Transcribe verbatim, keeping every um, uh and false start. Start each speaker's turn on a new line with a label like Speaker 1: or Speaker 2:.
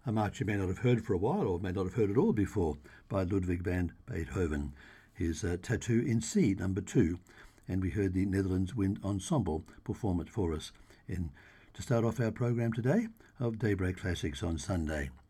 Speaker 1: a march you may not have heard for a while or may not have heard at all before by Ludwig van Beethoven, his uh, Tattoo in C, number two, and we heard the Netherlands Wind Ensemble perform it for us in to start off our program today of Daybreak Classics on Sunday.